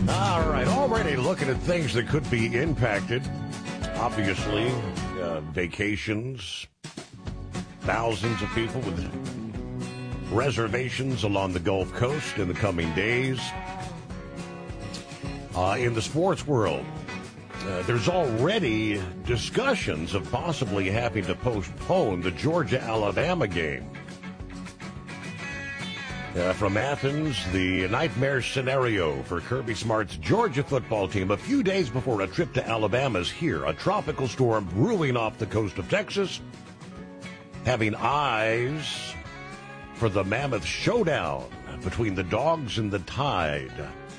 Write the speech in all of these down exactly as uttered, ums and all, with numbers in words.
All right, already looking at things that could be impacted. Obviously, uh, vacations, thousands of people with reservations along the Gulf Coast in the coming days. Uh, in the sports world, uh, there's already discussions of possibly having to postpone the Georgia-Alabama game. Uh, from Athens, the nightmare scenario for Kirby Smart's Georgia football team a few days before a trip to Alabama is here. A tropical storm brewing off the coast of Texas, having eyes for the mammoth showdown between the Dogs and the Tide,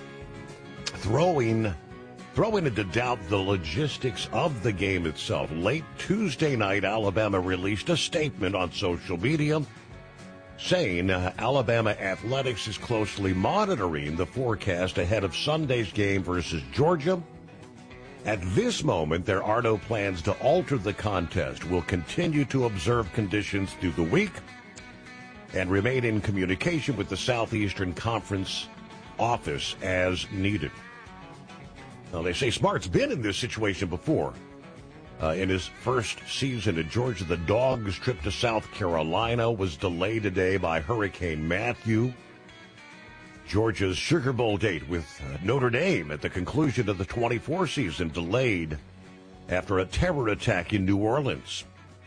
throwing, throwing into doubt the logistics of the game itself. Late Tuesday night, Alabama released a statement on social media saying uh, Alabama Athletics is closely monitoring the forecast ahead of Sunday's game versus Georgia. At this moment, there are no plans to alter the contest. We'll continue to observe conditions through the week and remain in communication with the Southeastern Conference office as needed. Now, they say Smart's been in this situation before. Uh, in his first season at Georgia, the Dogs' trip to South Carolina was delayed today by Hurricane Matthew. Georgia's Sugar Bowl date with uh, Notre Dame at the conclusion of the twenty-four season delayed after a terror attack in New Orleans.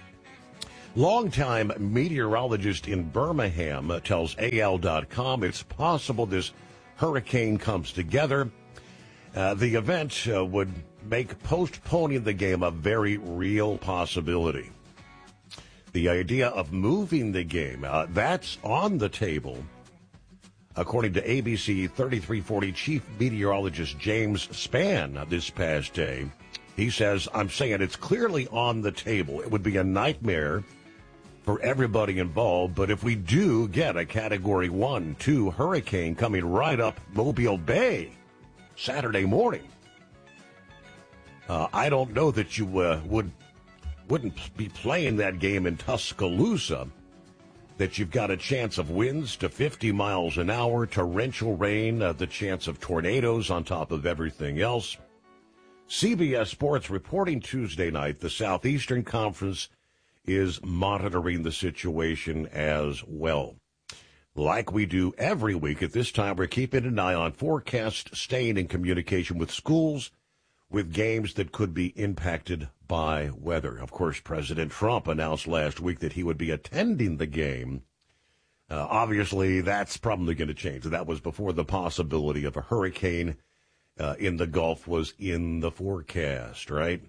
Longtime meteorologist in Birmingham uh, tells A L dot com it's possible this hurricane comes together. Uh, the event uh, would make postponing the game a very real possibility. The idea of moving the game, uh, that's on the table. According to A B C thirty-three forty chief meteorologist James Spann this past day, he says, I'm saying it's clearly on the table. It would be a nightmare for everybody involved, but if we do get a Category one, two hurricane coming right up Mobile Bay Saturday morning, Uh, I don't know that you uh, would, wouldn't be playing that game in Tuscaloosa, that you've got a chance of winds to fifty miles an hour, torrential rain, uh, the chance of tornadoes on top of everything else. C B S Sports reporting Tuesday night the Southeastern Conference is monitoring the situation as well. Like we do every week at this time, we're keeping an eye on forecasts, staying in communication with schools, with games that could be impacted by weather. Of course, President Trump announced last week that he would be attending the game. Uh, obviously, that's probably going to change. That was before the possibility of a hurricane uh, in the Gulf was in the forecast, right?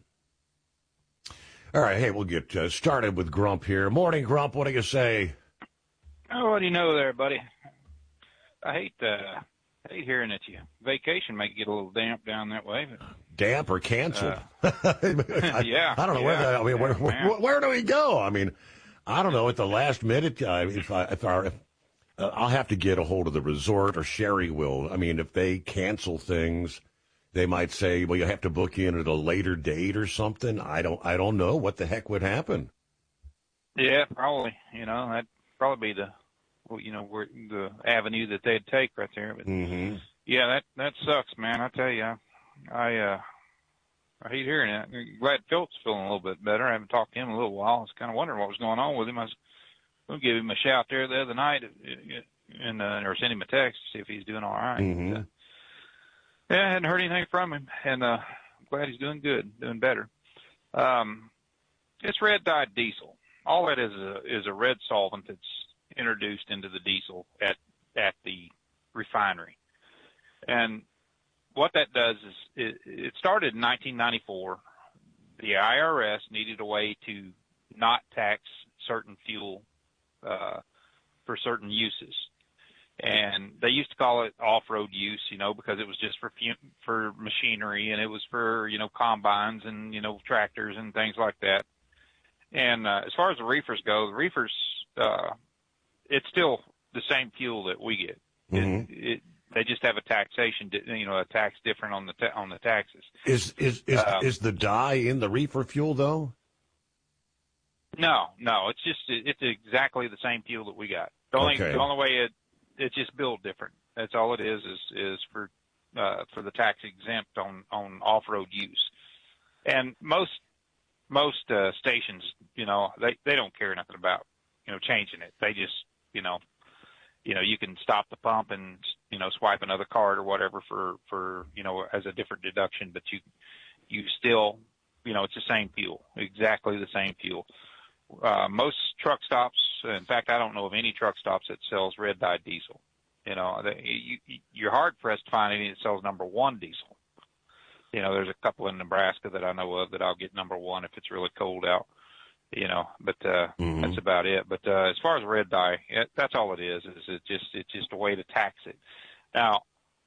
All right, hey, we'll get uh, started with Grump here. Morning, Grump. What do you say? Oh, what do you know there, buddy? I hate uh, I hate hearing that you vacation might get a little damp down that way. But, damp or canceled? Uh, I, yeah. I don't know yeah, where. The, I mean, yeah, where, where, where do we go? I mean, I don't know. At the last minute, uh, if I, if our, if, uh, I'll have to get a hold of the resort, or Sherry will. I mean, if they cancel things, they might say, "Well, you have to book in at a later date or something." I don't. I don't know what the heck would happen. Yeah, probably. You know, that'd probably be the, you know, where the avenue that they'd take right there. But mm-hmm. yeah, that that sucks, man. I tell you, I uh, I hate hearing that. I'm glad Phil's feeling a little bit better. I haven't talked to him in a little while. I was kind of wondering what was going on with him. I was going to give him a shout there the other night, and uh, or send him a text to see if he's doing all right. Mm-hmm. But, uh, yeah, I hadn't heard anything from him, and uh, I'm glad he's doing good, doing better. Um, it's red dyed diesel. All that is a, is a red solvent that's introduced into the diesel at at the refinery. And what that does is it, it started in nineteen ninety-four. The I R S needed a way to not tax certain fuel uh, for certain uses. And they used to call it off-road use, you know, because it was just for for machinery, and it was for, you know, combines and, you know, tractors and things like that. And uh, as far as the reefers go, the reefers, uh, it's still the same fuel that we get. Mm-hmm. It, it, they just have a taxation, you know, a tax different on the ta- on the taxes. Is is is, um, is the dye in the reefer fuel though? No, no, it's just it's exactly the same fuel that we got. The only Okay. the only way it it's just built different. That's all it is is is for uh, for the tax exempt on, on off-road use. And most, most, uh, stations, you know, they, they don't care nothing about, you know, changing it. They just, you know, you know, you can stop the pump and, you know, swipe another card or whatever for, for, you know, as a different deduction, but you, you still, you know, it's the same fuel, exactly the same fuel. Uh, most truck stops, in fact, I don't know of any truck stops that sells red dye diesel. You know, they, you, you're hard pressed to find any that sells number one diesel. You know, there's a couple in Nebraska that I know of that I'll get number one if it's really cold out. You know, but uh, mm-hmm. that's about it. But uh, as far as red dye, it, that's all it is. Is it just it's just a way to tax it. Now,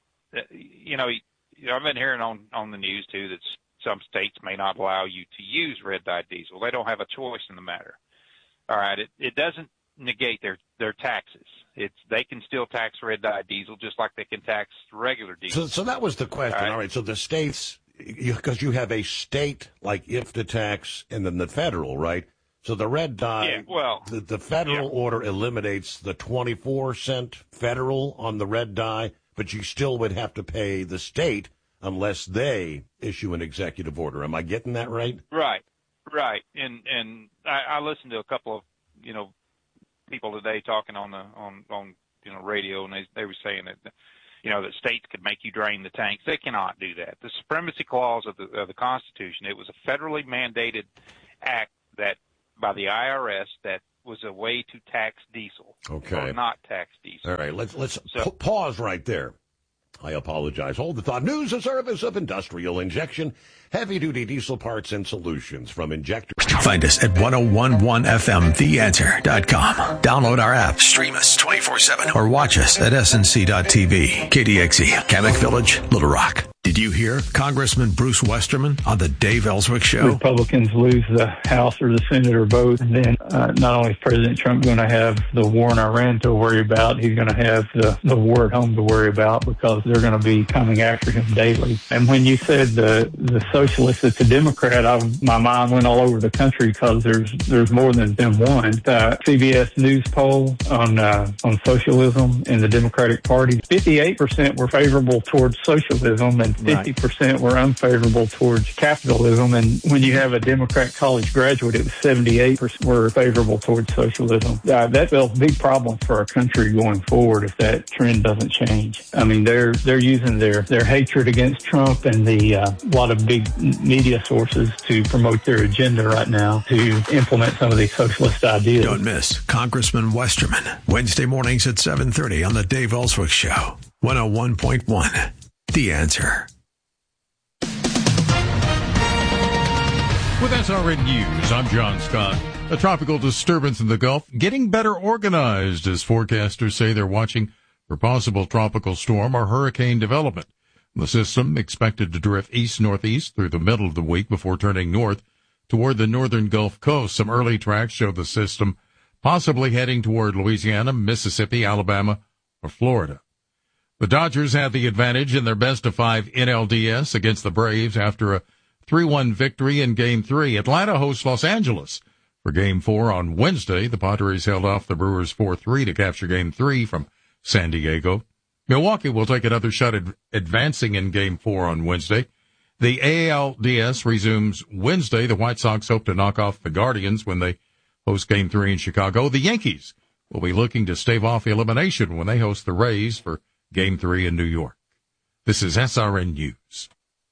you know, I've been hearing on on the news too that some states may not allow you to use red dye diesel. They don't have a choice in the matter. All right, it it doesn't negate their their taxes. It's they can still tax red dye diesel just like they can tax regular diesel. So, so that was the question. All right, All right so the states, because you, you have a state like I F T A tax and then the federal, right? So the red dye, yeah, well, the, the federal yeah. order eliminates the twenty-four cent federal on the red dye, but you still would have to pay the state unless they issue an executive order. Am I getting that right? Right, right. And and I, I listened to a couple of, you know, people today talking on the on, on you know radio, and they they were saying that, you know, that states could make you drain the tanks. They cannot do that. The supremacy clause of the of the Constitution, it was a federally mandated act that by the I R S that was a way to tax diesel. Okay. Or not tax diesel. All right, let's let's so, p- pause right there. I apologize. Hold the thought. News, a service of Industrial Injection, heavy-duty diesel parts and solutions from Injector. Find us at ten eleven F M the answer dot com. Download our app, stream us twenty-four seven, or watch us at S N C dot T V. K D X E, Kamek Village, Little Rock. Did you hear Congressman Bruce Westerman on the Dave Ellswick Show? Republicans lose the House or the Senate or both, and then uh, not only is President Trump going to have the war in Iran to worry about, he's going to have the, the war at home to worry about because they're going to be coming after him daily. And when you said the the socialist is a Democrat, I, my mind went all over the country because there's there's more than, than one. Uh, C B S News poll on uh, on socialism in the Democratic Party, fifty-eight percent were favorable towards socialism and fifty percent were unfavorable towards capitalism. And when you have a Democrat college graduate, it was seventy-eight percent were favorable towards socialism. Uh, that's a big problem for our country going forward if that trend doesn't change. I mean, they're they're using their, their hatred against Trump and the uh, lot of big media sources to promote their agenda right now to implement some of these socialist ideas. Don't miss Congressman Westerman, Wednesday mornings at seven thirty on the Dave Ellswick Show, one oh one point one, The Answer. With S R N News, I'm John Scott. A tropical disturbance in the Gulf getting better organized as forecasters say they're watching for possible tropical storm or hurricane development. The system expected to drift east-northeast through the middle of the week before turning north toward the northern Gulf Coast. Some early tracks show the system possibly heading toward Louisiana, Mississippi, Alabama, or Florida. The Dodgers have the advantage in their best-of-five N L D S against the Braves after a three one victory in Game three. Atlanta hosts Los Angeles for Game four on Wednesday. The Padres held off the Brewers four three to capture Game three from San Diego. Milwaukee will take another shot at advancing in Game four on Wednesday. The A L D S resumes Wednesday. The White Sox hope to knock off the Guardians when they host Game three in Chicago. The Yankees will be looking to stave off elimination when they host the Rays for Game three in New York. This is S R N News.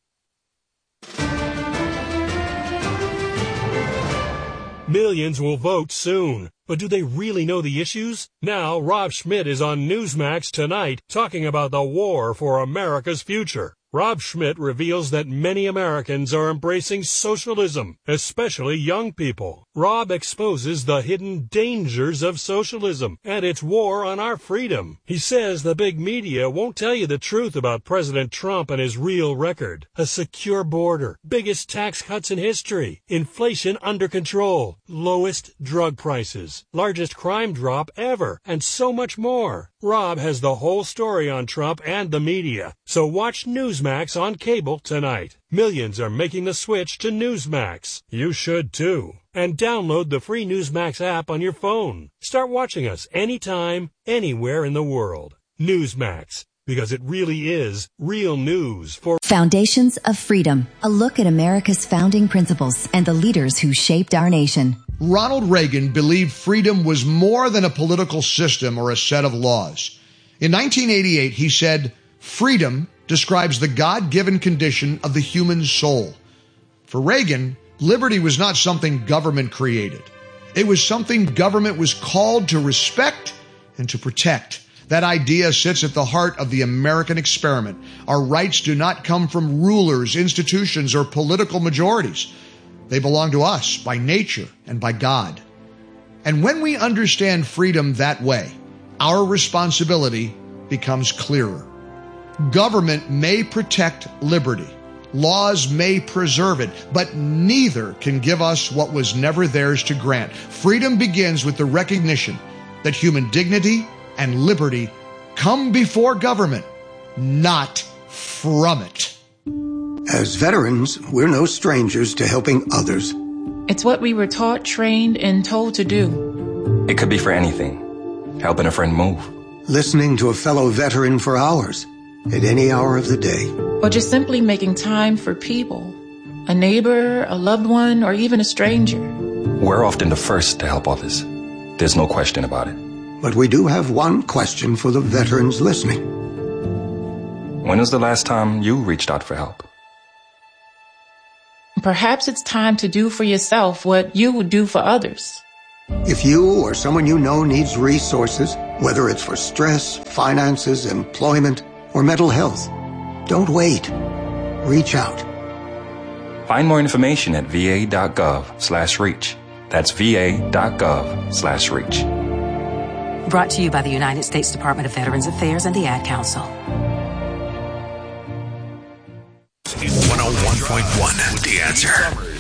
Millions will vote soon, but do they really know the issues? Now, Rob Schmidt is on Newsmax tonight talking about the war for America's future. Rob Schmidt reveals that many Americans are embracing socialism, especially young people. Rob exposes the hidden dangers of socialism and its war on our freedom. He says the big media won't tell you the truth about President Trump and his real record. A secure border, biggest tax cuts in history, inflation under control, lowest drug prices, largest crime drop ever, and so much more. Rob has the whole story on Trump and the media, so watch Newsmax on cable tonight. Millions are making the switch to Newsmax. You should too. And download the free Newsmax app on your phone. Start watching us anytime, anywhere in the world. Newsmax. because it really is real news for Foundations of Freedom, a look at America's founding principles and the leaders who shaped our nation. Ronald Reagan believed freedom was more than a political system or a set of laws. In nineteen eighty-eight, he said, "Freedom describes the God-given condition of the human soul." For Reagan, liberty was not something government created. It was something government was called to respect and to protect. That idea sits at the heart of the American experiment. Our rights do not come from rulers, institutions, or political majorities. They belong to us by nature and by God. And when we understand freedom that way, our responsibility becomes clearer. Government may protect liberty. Laws may preserve it, but neither can give us what was never theirs to grant. Freedom begins with the recognition that human dignity and liberty come before government, not from it. As veterans, we're no strangers to helping others. It's what we were taught, trained, and told to do. It could be for anything. Helping a friend move. Listening to a fellow veteran for hours, at any hour of the day. Or just simply making time for people. A neighbor, a loved one, or even a stranger. We're often the first to help others. There's no question about it. But we do have one question for the veterans listening. When was the last time you reached out for help? Perhaps it's time to do for yourself what you would do for others. If you or someone you know needs resources, whether it's for stress, finances, employment, or mental health, don't wait. Reach out. Find more information at va.gov slash reach. That's va.gov slash reach. Brought to you by the United States Department of Veterans Affairs and the Ad Council. one oh one point one, The Answer.